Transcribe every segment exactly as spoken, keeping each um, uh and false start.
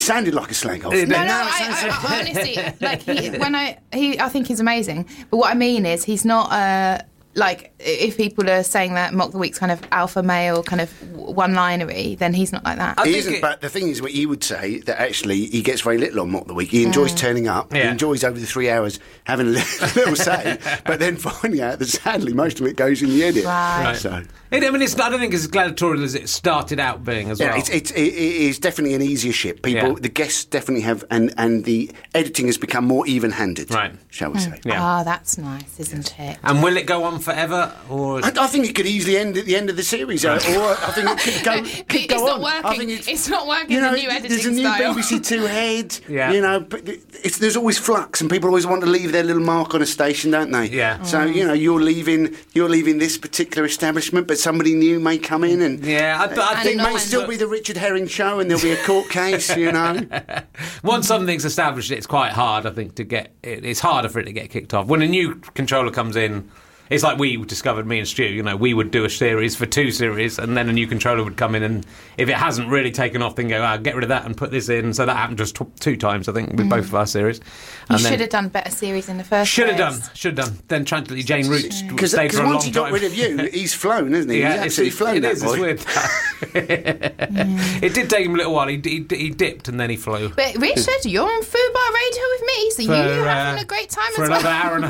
sounded like a slag off. No, No, no, no, I, I, I, I, honestly, like he, when I he, I think he's amazing. But what I mean is, he's not uh, like if people are saying that Mock the Week's kind of alpha male, kind of one-linery, then he's not like that. I He think isn't, it- but the thing is, what he would say that actually he gets very little on Mock the Week. He enjoys Mm. turning up. He Yeah. enjoys over the three hours having a little, little say, but then finding out that sadly most of it goes in the edit. Right. Right. So. It, I mean, it's, I don't think it's as gladiatorial as it started out being as Yeah, well. it's, it's, it, it is definitely an easier ship. People, Yeah. the guests definitely have, and, and the editing has become more even-handed, Right. shall we say. Yeah. Ah, that's nice, isn't it? And will it go on forever? Or I, I think it could easily end at the end of the series, or, or I think it could go, could It's go not on. working. I think It's not working, You know, the new editing there's a new style. B B C Two head. Yeah. You know, but it's, there's always flux, and people always want to leave their little mark on a station, don't they? Yeah. So you know, you're leaving, you're leaving this particular establishment, but somebody new may come in, and yeah, I, but I And think it not may when- still be the Richard Herring show, and there'll be a court case. You know. once something's established, it's quite hard. I think to get it, it's harder for it to get kicked off. When a new controller comes in, it's like we discovered, me and Stu. You know, we would do a series for two series, and then a new controller would come in, and if it hasn't really taken off, then go, ah, get rid of that and put this in. So that happened just t- two times, I think, with both of our series. You And then- should have done better series in the first Should have place. done, should have done. Then tragically, Jane Roots Because stayed for a once long he got time. rid of you, he's flown, isn't he? Yeah, he's it's, absolutely flown. it that is. boy. It's weird. It did take him a little while. He, he, he dipped and then he flew. But Richard, you're on Fubar Radio with me, so For, you're uh, having a great time for as another well. hour and a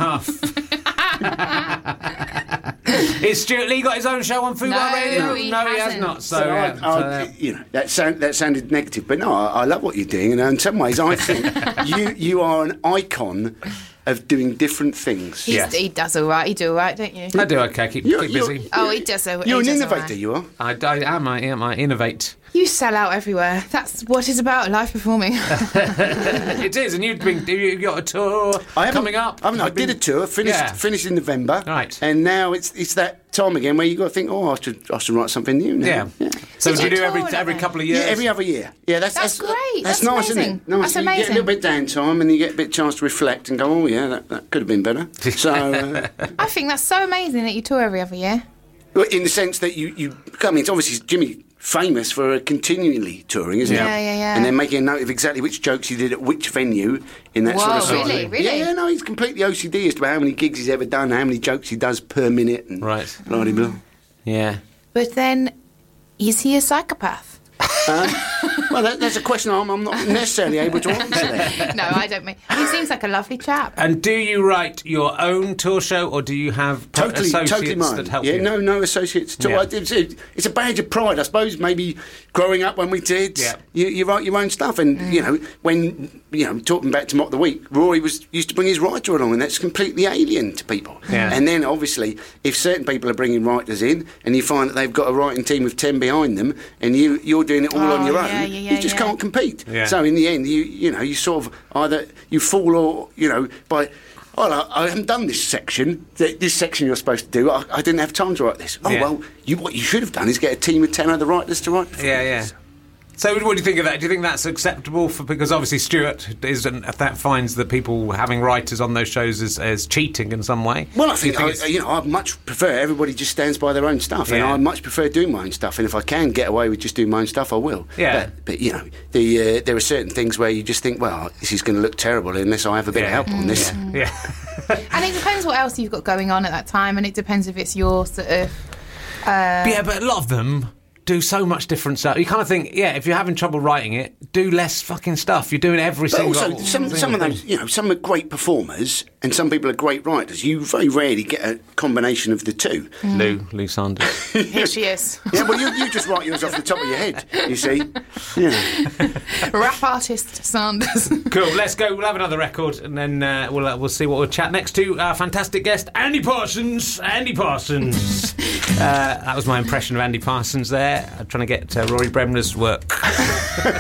half. Is Stuart Lee got his own show on Fubar No, Radio? he no, he has hasn't. not. So, So, yeah, I, so, I, yeah. you know, that sound, that sounded negative, but no, I, I love what you're doing, and in some ways, I think you you are an icon of doing different things. He's, Yeah. He does all right. You do all right, don't you? I do okay. Keep, You're- keep you're- busy. Oh, he does. all- You're he an does all innovator, right. you are. I, I am. I am. I innovate. You sell out everywhere. That's what it's about, live performing. It is, and you've been. You've got a tour I haven't- coming up. I, mean, I You've did a been- tour, finished Yeah. finished in November, Right. and now it's it's that time again where you got to think, oh, I should I should write something new now. Yeah. So Did do you you do every tour every then? couple of Yeah, years? every other year. Yeah, that's That's great. That's, That's nice, amazing. isn't it? Nice. That's You get a amazing. little bit downtime, and you get a bit chance to reflect and go, oh yeah, that, that could have been better. So, uh, I think that's so amazing that you tour every other year. well, in the sense that you you, I mean, it's obviously Jimmy famous for uh, continually touring, isn't he? Yeah, yeah, yeah. And then making a note of exactly which jokes he did at which venue in that sort Whoa, of sort of really? thing. Really? Yeah, yeah, no, he's completely O C D as to how many gigs he's ever done, how many jokes he does per minute, and Right. blah de blah. Yeah. But then, is he a psychopath? Um, well, that, that's a question I'm, I'm not necessarily able to answer there. No, I don't mean. He seems like a lovely chap. And do you write your own tour show, or do you have pro- Totally, associates totally mine. that help yeah, you? no, no associates at all. Yeah. I- It's, a- it's a badge of pride, I suppose. Maybe growing up when we did, Yeah. you, you write your own stuff, and you know when you know talking back to Mock the Week, Rory was used to bring his writer along, and that's completely alien to people. Yeah. And then obviously, if certain people are bringing writers in, and you find that they've got a writing team of ten behind them, and you you're doing it all Oh, on your own, yeah, yeah, yeah, you just yeah. can't compete. Yeah. So in the end, you you know you sort of either you fall or you know by. Oh, I, I haven't done this section. Th- This section you're supposed to do. I, I didn't have time to write this. Oh Yeah. well, you, what you should have done is get a team of ten other writers to write. it for Yeah, you. yeah. So what do you think of that? Do you think that's acceptable? For because obviously Stuart is an, that finds the people having writers on those shows as, as cheating in some way. Well, I Do you think, I, it's- you know I much prefer everybody just stands by their own stuff, and Yeah. I much prefer doing my own stuff. And if I can get away with just doing my own stuff, I will. Yeah. But, but you know, the uh, there are certain things where you just think, well, this is going to look terrible unless I have a bit Yeah. of help on this. yeah. And it depends what else you've got going on at that time, and it depends if it's your sort of. Uh, yeah, but a lot of them do so much different stuff. You kind of think, yeah, if you're having trouble writing it, do less fucking stuff. You're doing every But single also, single some, some of thing. those, you know, some are great performers and some people are great writers. You very rarely get a combination of the two. Lou, Lou Sanders. Here she is. Yeah, well, you, you just write yours off the top of your head, you see. Yeah. Rap artist Sanders. Cool. Let's go. We'll have another record, and then uh, we'll uh, we'll see what we'll chat next to our fantastic guest, Andy Parsons. Andy Parsons. uh, that was my impression of Andy Parsons there. I'm trying to get uh, Rory Bremner's work.